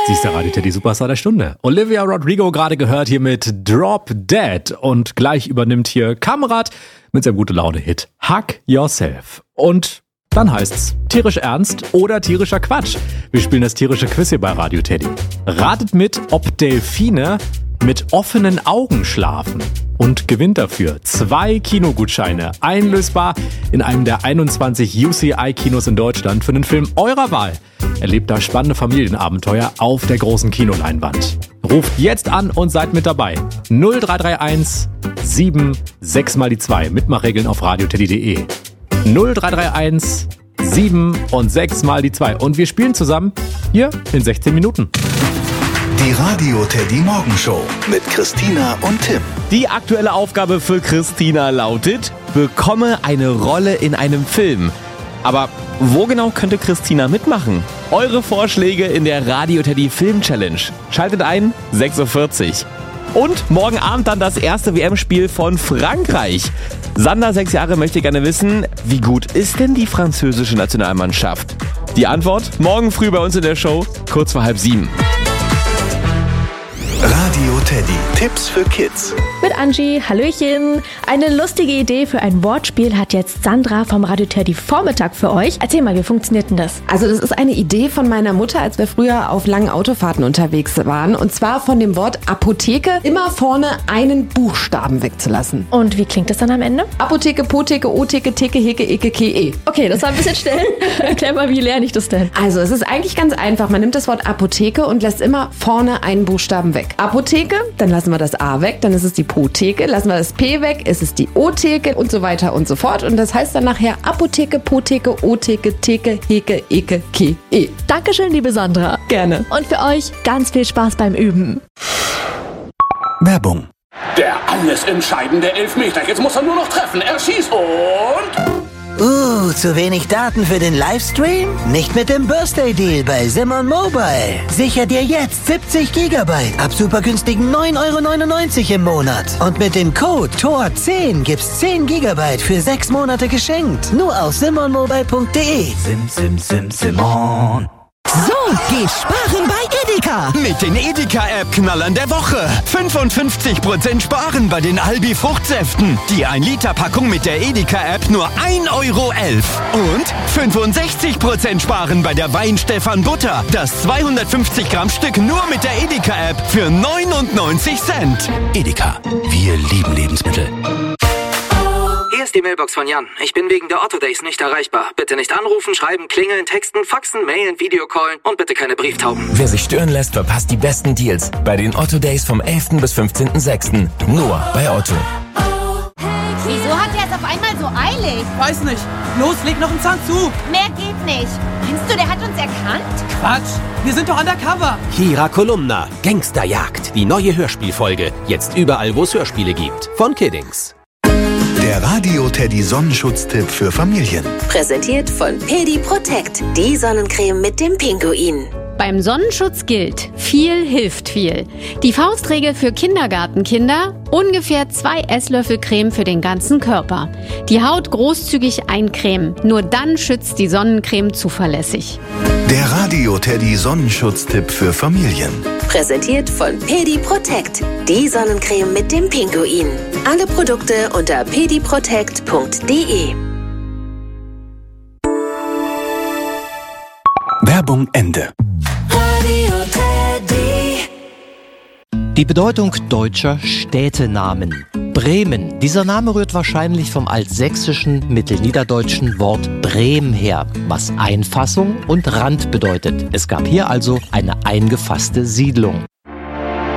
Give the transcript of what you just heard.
Sie ist der Radio Teddy Superstar der Stunde. Olivia Rodrigo gerade gehört hier mit Drop Dead. Und gleich übernimmt hier Kamerad mit seinem Gute-Laune-Hit Hug Yourself. Und dann heißt's tierisch ernst oder tierischer Quatsch. Wir spielen das tierische Quiz hier bei Radio Teddy. Ratet mit, ob Delfine mit offenen Augen schlafen. Und gewinnt dafür 2 Kinogutscheine, einlösbar in einem der 21 UCI-Kinos in Deutschland für den Film eurer Wahl. Erlebt da spannende Familienabenteuer auf der großen Kinoleinwand. Ruft jetzt an und seid mit dabei. 0331 7 6 mal die 2. Mitmachregeln auf radioteddy.de. 0331 7 und 6 mal die 2. Und wir spielen zusammen hier in 16 Minuten. Die Radio Teddy Morgenshow mit Christina und Tim. Die aktuelle Aufgabe für Christina lautet: Bekomme eine Rolle in einem Film. Aber wo genau könnte Christina mitmachen? Eure Vorschläge in der Radio Teddy Film Challenge. Schaltet ein, 6:40 Uhr. Und morgen Abend dann das erste WM-Spiel von Frankreich. Sander, 6 Jahre, möchte gerne wissen, wie gut ist denn die französische Nationalmannschaft? Die Antwort morgen früh bei uns in der Show, kurz vor 6:30. Radio Teddy. Tipps für Kids. Mit Angie, hallöchen. Eine lustige Idee für ein Wortspiel hat jetzt Sandra vom Radio Teddy Vormittag für euch. Erzähl mal, wie funktioniert denn das? Also das ist eine Idee von meiner Mutter, als wir früher auf langen Autofahrten unterwegs waren. Und zwar von dem Wort Apotheke immer vorne einen Buchstaben wegzulassen. Und wie klingt das dann am Ende? Apotheke, Potheke, Otheke, Theke, Heke, Eke, Ke. Okay, das war ein bisschen schnell. Erklär mal, wie lerne ich das denn? Also es ist eigentlich ganz einfach. Man nimmt das Wort Apotheke und lässt immer vorne einen Buchstaben weg. Apotheke, dann lassen wir das A weg, dann ist es die Potheke, lassen wir das P weg, ist es die O-Theke und so weiter und so fort. Und das heißt dann nachher Apotheke, Potheke, O-Theke, Theke, Heke, Eke, Ke. Dankeschön, liebe Sandra. Gerne. Und für euch ganz viel Spaß beim Üben. Werbung. Der alles entscheidende Elfmeter. Jetzt muss er nur noch treffen. Er schießt und... zu wenig Daten für den Livestream? Nicht mit dem Birthday Deal bei Simon Mobile. Sicher dir jetzt 70 GB ab super günstigen 9,99 € im Monat. Und mit dem Code TOR10 gibt's 10 GB für 6 Monate geschenkt. Nur auf simonmobile.de. Simon. So, geh sparen bei Edeka. Mit den Edeka-App-Knallern der Woche. 55% sparen bei den Albi-Fruchtsäften. Die 1-Liter-Packung mit der Edeka-App nur 1,11 € Und 65% sparen bei der Weinstefan Butter. Das 250-Gramm-Stück nur mit der Edeka-App für 99 Cent. Edeka. Wir lieben Lebensmittel. Hier ist die Mailbox von Jan. Ich bin wegen der Otto Days nicht erreichbar. Bitte nicht anrufen, schreiben, klingeln, texten, faxen, mailen, Videocallen und bitte keine Brieftauben. Wer sich stören lässt, verpasst die besten Deals bei den Otto Days vom 11. bis 15.06. Nur bei Otto. Wieso hat er es auf einmal so eilig? Weiß nicht. Los, leg noch einen Zahn zu. Mehr geht nicht. Meinst du, der hat uns erkannt? Quatsch. Wir sind doch undercover. Kira Kolumna, Gangsterjagd. Die neue Hörspielfolge. Jetzt überall, wo es Hörspiele gibt. Von Kiddings. Der Radio Teddy Sonnenschutztipp für Familien. Präsentiert von Pedi Protect, die Sonnencreme mit dem Pinguin. Beim Sonnenschutz gilt, viel hilft viel. Die Faustregel für Kindergartenkinder: ungefähr 2 Esslöffel Creme für den ganzen Körper. Die Haut großzügig eincremen, nur dann schützt die Sonnencreme zuverlässig. Der Radio Teddy Sonnenschutztipp für Familien. Präsentiert von Pedi Protect, die Sonnencreme mit dem Pinguin. Alle Produkte unter pediprotect.de. Werbung Ende. Die Bedeutung deutscher Städtenamen. Bremen. Dieser Name rührt wahrscheinlich vom altsächsischen, mittelniederdeutschen Wort Brem her, was Einfassung und Rand bedeutet. Es gab hier also eine eingefasste Siedlung.